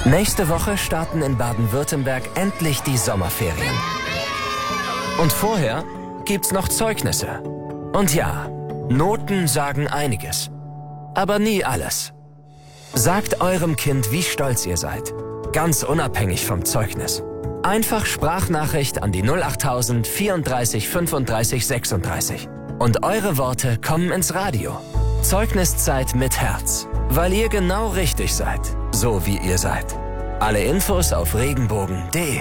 Nächste Woche starten in Baden-Württemberg endlich die Sommerferien. Und vorher gibt's noch Zeugnisse. Und ja, Noten sagen einiges. Aber nie alles. Sagt eurem Kind, wie stolz ihr seid. Ganz unabhängig vom Zeugnis. Einfach Sprachnachricht an die 08000 34 35 36. Und eure Worte kommen ins Radio. Zeugniszeit mit Herz. Weil ihr genau richtig seid. So wie ihr seid. Alle Infos auf regenbogen.de.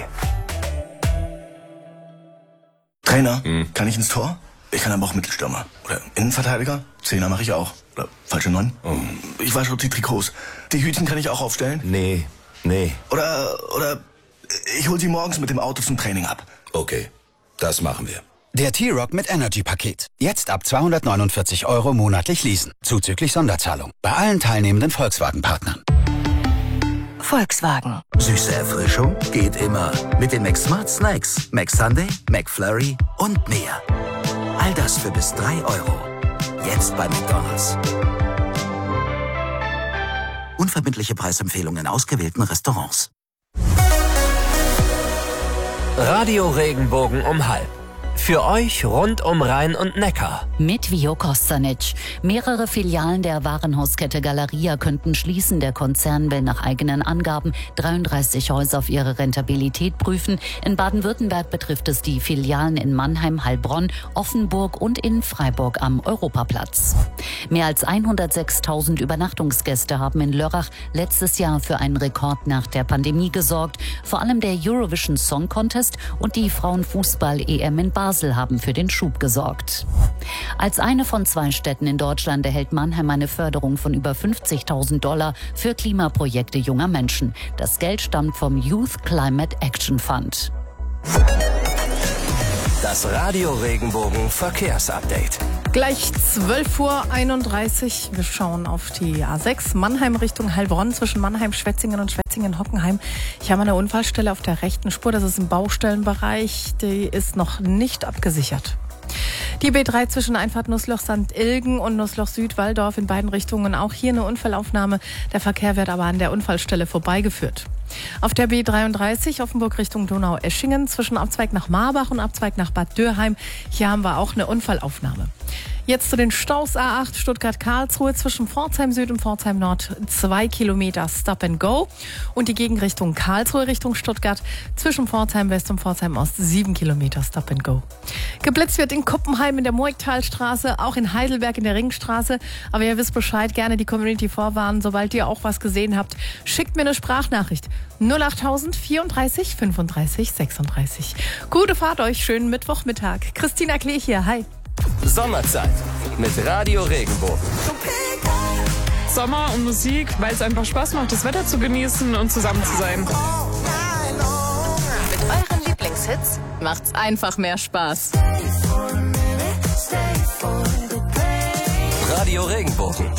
Trainer, kann ich ins Tor? Ich kann aber auch Mittelstürmer. Oder Innenverteidiger? Zehner mache ich auch. Oder falsche 9? Ich wasche auch die Trikots. Die Hütchen kann ich auch aufstellen? Nee. Oder ich hol sie morgens mit dem Auto zum Training ab. Okay, das machen wir. Der T-Rock mit Energy-Paket. Jetzt ab 249 € monatlich leasen. Zuzüglich Sonderzahlung. Bei allen teilnehmenden Volkswagen-Partnern. Volkswagen. Süße Erfrischung geht immer. Mit den McSmart Snacks. McSunday, McFlurry und mehr. All das für bis 3 €. Jetzt bei McDonald's. Unverbindliche Preisempfehlungen in ausgewählten Restaurants. Radio Regenbogen um halb. Für euch rund um Rhein und Neckar. Mit Vio Kostanic. Mehrere Filialen der Warenhauskette Galeria könnten schließen. Der Konzern will nach eigenen Angaben 33 Häuser auf ihre Rentabilität prüfen. In Baden-Württemberg betrifft es die Filialen in Mannheim, Heilbronn, Offenburg und in Freiburg am Europaplatz. Mehr als 106.000 Übernachtungsgäste haben in Lörrach letztes Jahr für einen Rekord nach der Pandemie gesorgt. Vor allem der Eurovision Song Contest und die Frauenfußball-EM in Basel haben für den Schub gesorgt. Als eine von 2 Städten in Deutschland erhält Mannheim eine Förderung von über 50.000 $ für Klimaprojekte junger Menschen. Das Geld stammt vom Youth Climate Action Fund. Das Radio Regenbogen Verkehrsupdate. Gleich 12:31 Uhr. Wir schauen auf die A6 Mannheim Richtung Heilbronn zwischen Mannheim, Schwetzingen und Schwetzingen-Hockenheim. Ich habe eine Unfallstelle auf der rechten Spur. Das ist im Baustellenbereich. Die ist noch nicht abgesichert. Die B3 zwischen Einfahrt Nussloch-St. Ilgen und Nussloch-Süd-Walldorf in beiden Richtungen. Auch hier eine Unfallaufnahme. Der Verkehr wird aber an der Unfallstelle vorbeigeführt. Auf der B33 Offenburg Richtung Donau-Eschingen zwischen Abzweig nach Marbach und Abzweig nach Bad Dürheim. Hier haben wir auch eine Unfallaufnahme. Jetzt zu den Staus A8 Stuttgart-Karlsruhe zwischen Pforzheim Süd und Pforzheim Nord 2 Kilometer Stop and Go und die Gegenrichtung Karlsruhe Richtung Stuttgart zwischen Pforzheim West und Pforzheim Ost 7 Kilometer Stop and Go. Geblitzt wird in Kuppenheim in der Moigtalstraße, auch in Heidelberg in der Ringstraße. Aber ihr wisst Bescheid, gerne die Community vorwarnen, sobald ihr auch was gesehen habt. Schickt mir eine Sprachnachricht 08000 34 35 36. Gute Fahrt euch, schönen Mittwochmittag. Christina Klee hier, hi. Sommerzeit mit Radio Regenbogen. Sommer und Musik, weil es einfach Spaß macht, das Wetter zu genießen und zusammen zu sein. Mit euren Lieblingshits macht's einfach mehr Spaß. Radio Regenbogen.